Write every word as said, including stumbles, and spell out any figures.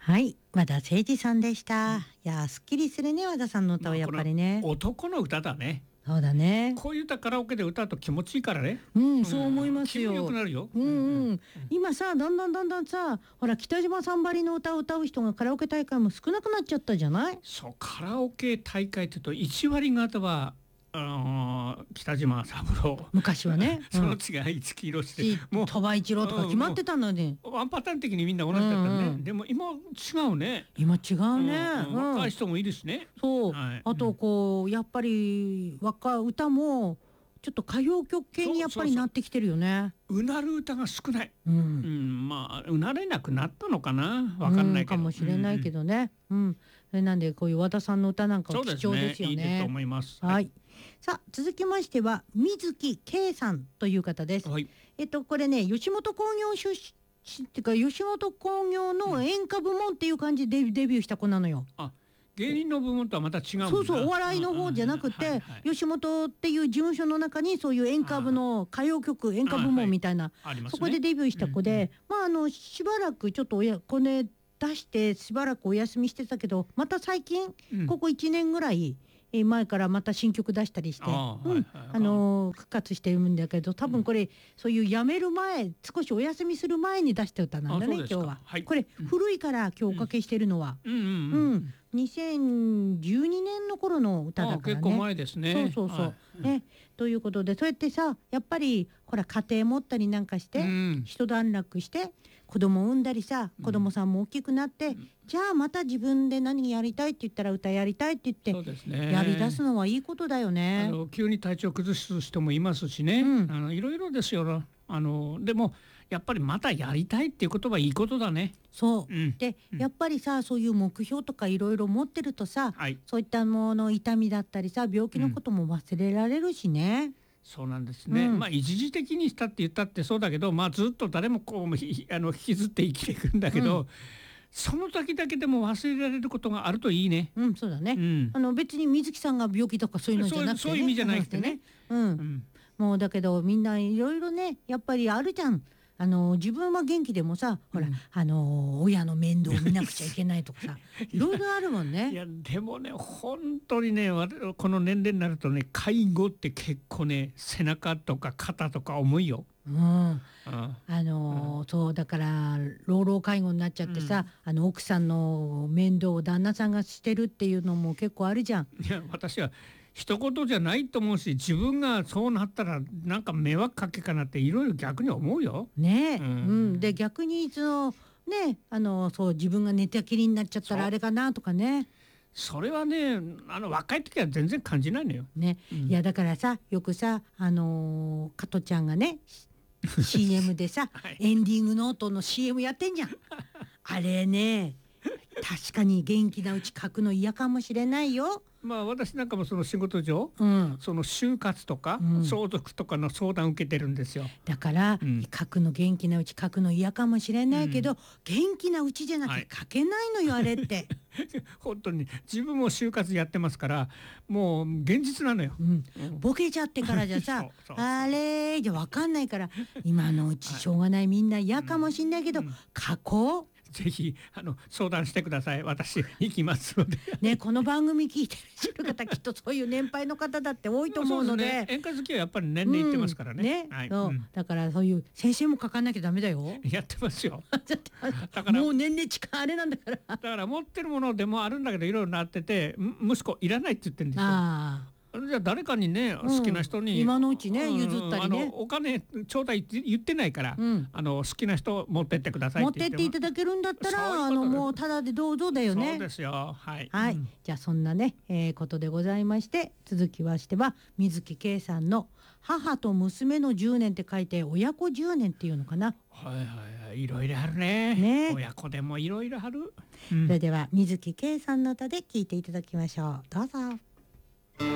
はい、和田誠二さんでした。いやー、すっきりするね、和田さんの歌はやっぱりね。 まあこれ男の歌だね。 そうだね。 こういう歌カラオケで歌うと気持ちいいからね。 うん、そう思いますよ。 気分良くなるよ。 うんうん。今さ、だんだんだんだんさ、ほら北島さんばりの歌を歌う人がカラオケ大会も少なくなっちゃったじゃない？ そう、カラオケ大会っていうといち割方はあのー北島三郎。 昔はね。 その違い五木ひろしで、 もう鳥羽一郎とか決まってたのに。 ワンパターン的にみんな同じだったね。 うんうん、 でも今違うね。 今違うね。 うんうん、若い人もいいですね。 そう、 はい、 あとこうやっぱり若い歌もちょっと歌謡曲系にやっぱりなってきてるよね。 うなる歌が少ない。 うん、 うん、まあうなれなくなったのかな、わかんないけど、 うん、かもしれないけどね。うん、うん、それなんでこういう和田さんの歌なんかは貴重ですよね。 そうですね、いいと思います。 はい。 はい、 さあ続きましては水木圭さんという方です。はい、えっとこれね吉本興業出身っていうか吉本興業の演歌部門っていう感じでデビューした子なのよ。 あ、芸人の部門とはまた違うんだ。 そうそう、お笑いの方じゃなくて吉本っていう事務所の中にそういう演歌部の歌謡曲演歌部門みたいな、はいね、そこでデビューした子で、うんうん、まああのしばらくちょっとおやこれ出してしばらくお休みしてたけどまた最近、うん、ここいちねんぐらい前からまた新曲出したりしてあ、うん、あのー、復活してるんだけど多分これ、うん、そういう辞める前少しお休みする前に出した歌なんだね今日は、はい、これ、うん、古いから今日おかけしてるのは、うんうんうんうん、にせんじゅうにねんの頃の歌だからね。 結構前ですね。 そうそうそう、 はい、 ね、ということでそうやってさやっぱりほら家庭持ったりなんかして、うん、一段落して子供産んだりさ子供さんも大きくなって、うん、じゃあまた自分で何やりたいって言ったら歌やりたいって言って、そうですね、やり出すのはいいことだよね。 あの急に体調崩す人もいますしね、うん、あのいろいろですよ。あのでもやっぱりまたやりたいっていうことはいいことだね。 そう、うん、で、うん、やっぱりさそういう目標とかいろいろ持ってるとさ、はい、そういったもの痛みだったりさ病気のことも忘れられるしね、うん、 そうなんですね、うん、まあ一時的にしたって言ったってそうだけど、まあ、ずっと誰もこうあの引きずって生きていくんだけど、うん、その時だけでも忘れられることがあるといいね。 うん、そうだね、うん、あの別に水木さんが病気とかそういうのじゃなくて、ね、 そう、そういう意味じゃなくてね、 うんうん、もうだけどみんないろいろねやっぱりあるじゃん。あの自分は元気でもさ、ほら、うん、あの親の面倒を見なくちゃいけないとかさいろいろあるもんね。 いやでもね本当にねこの年齢になるとね介護って結構ね背中とか肩とか重いよ。 うん、あの、うん、そうだから老老介護になっちゃってさ、うん、あの奥さんの面倒を旦那さんがしてるっていうのも結構あるじゃん。 いや私は一言じゃないと思うし自分がそうなったらなんか迷惑かけかなっていろいろ逆に思うよ。 ねえ、うんうん、で逆にそのねあのそう自分が寝たきりになっちゃったらあれかなとかね。 それはねあの若い時は全然感じないのよ。 ね、うん、いやだからさよくさあのー、加トちゃんがねシーエム でさ、はい、エンディングノートの シーエム やってんじゃんあれね確かに元気なうち書くの嫌かもしれないよ。 まあ私なんかもその仕事上、うん、その就活とか、うん、相続とかの相談受けてるんですよ。 だから、うん、書くの元気なうち書くの嫌かもしれないけど、うん、元気なうちじゃなきゃ書けないのよ、はい、あれって本当に自分も就活やってますからもう現実なのよ、 うんうん、ボケちゃってからじゃさそうそうそうあれじゃ分かんないから今のうちしょうがない、はい、みんな嫌かもしんないけど、うん、書こう。 ぜひあの相談してください。私行きますのでね、この番組聞いてる方きっとそういう年配の方だって多いと思うので、 ね、演歌好きはやっぱり年齢いってますからね、うんねはいそううん、だからそういう先生も書かなきゃダメだよ。 やってますよだからもう年齢近いあれなんだからだから持ってるものでもあるんだけどいろいろなってて息子いらないって言ってるんですよ。あじゃあ誰かにね、うん、好きな人に今のうちね、うん、譲ったりね、 あのお金ちょうだいって言ってないから、うん、あの好きな人持ってってくださいって言って持ってっていただけるんだったらあのもうただでどうぞだよね。 そうですよはい、 はいうん、じゃあそんなね、えー、ことでございまして続きましては水木圭さんの母と娘のじゅうねんって書いて親子じゅうねんっていうのかな。 はいはいはいいろいろある ね, ね親子でもいろいろある、 うん、それでは水木圭さんの歌で聞いていただきましょう。どうぞ。